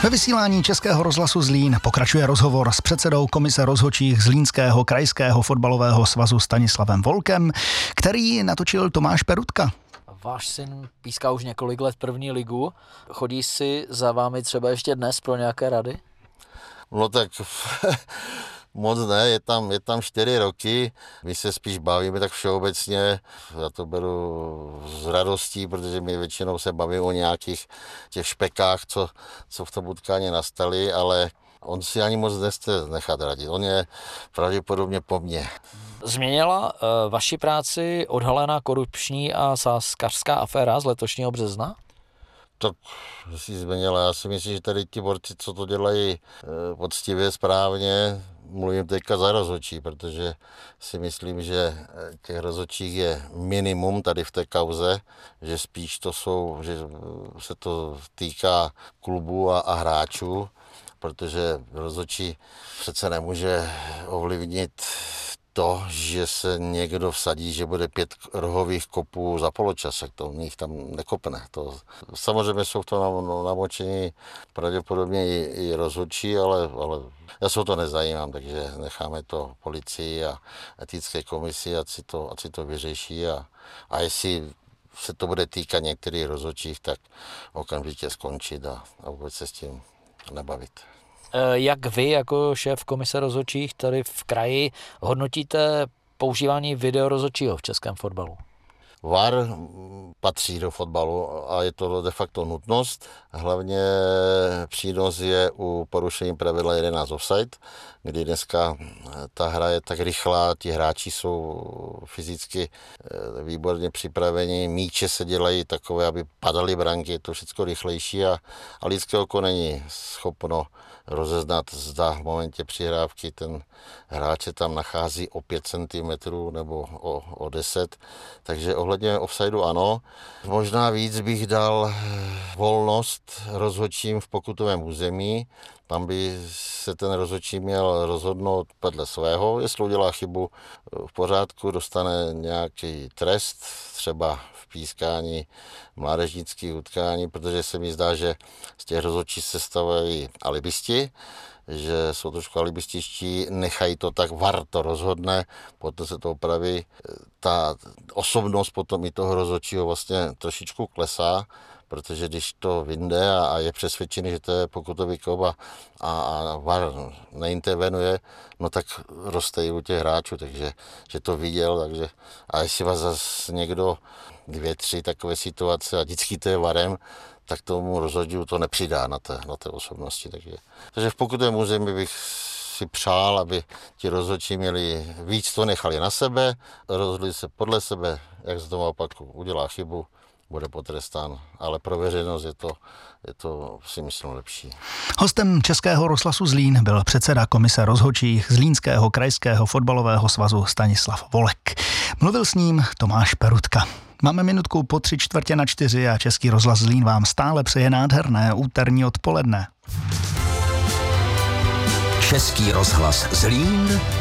Ve vysílání Českého rozhlasu Zlín pokračuje rozhovor s předsedou komise rozhodčích Zlínského krajského fotbalového svazu Stanislavem Volkem, který natočil Tomáš Perutka. Váš syn píská už několik let první ligu. Chodí si za vámi třeba ještě dnes pro nějaké rady? No tak moc ne, je tam 4 roky, my se spíš bavíme tak všeobecně, já to beru s radostí, protože my většinou se bavíme o nějakých těch špekách, co v tom utkání nastaly, ale on si ani moc nechce nechat radit, on je pravděpodobně po mně. Změnila vaši práci odhalená korupční a sázkařská aféra z letošního března? Tak si změnila, já si myslím, že tady ti borci, co to dělají poctivě, správně, mluvím teďka za rozhodčí, protože si myslím, že těch rozhodčích je minimum tady v té kauze, že spíš že se to týká klubů a hráčů, protože rozhodčí přece nemůže ovlivnit to, že se někdo vsadí, že bude 5 rohových kopů za poločasek, to nich tam nekopne. To, samozřejmě jsou to namočení pravděpodobně i rozhodčí, ale já se o to nezajímám, takže necháme to policii a etické komisi, ať si to vyřeší a jestli se to bude týkat některých rozhodčích, tak okamžitě skončit a vůbec se s tím nebavit. Jak vy jako šéf komise rozhodčích tady v kraji hodnotíte používání videorozhodčího v českém fotbalu? VAR patří do fotbalu a je to de facto nutnost. Hlavně přínos je u porušení pravidla 11 offside, kdy dneska ta hra je tak rychlá, ti hráči jsou fyzicky výborně připraveni, míče se dělají takové, aby padaly branky, je to všechno rychlejší a lidské oko není schopno rozeznat, zda v momentě přihrávky ten hráč se tam nachází o 5 cm nebo o 10, takže ohledně offsideu ano. Možná víc bych dal volnost rozhodčím v pokutovém území, tam by se ten rozhodčí měl rozhodnout podle svého, jestli udělá chybu v pořádku, dostane nějaký trest, třeba v pískání mládežnických utkání, protože se mi zdá, že z těch rozhodčí se stavají alibisti, že jsou trošku alibističtí, nechají to tak, VAR to rozhodne, potom se to opraví. Ta osobnost potom i toho rozhodčího vlastně trošičku klesá, protože když to vyjde a je přesvědčený, že to je pokutový kop a VAR neintervenuje, no tak roste i u těch hráčů, takže že to viděl, takže a jestli vás zase někdo 2, 3 takové situace a vždycky to je VARem, tak tomu rozhodčímu to nepřidá na té osobnosti. Takže v pokutovém území bych si přál, aby ti rozhodčí měli víc, to nechali na sebe, rozhodli se podle sebe, jak se tomu opaku udělá chybu, bude potrestán, ale pro veřejnost je to si myslím lepší. Hostem Českého rozhlasu Zlín byl předseda komise rozhodčích Zlínského krajského fotbalového svazu Stanislav Volek. Mluvil s ním Tomáš Perutka. Máme minutku po 3/4 a Český rozhlas Zlín vám stále přeje nádherné úterní odpoledne. Český rozhlas Zlín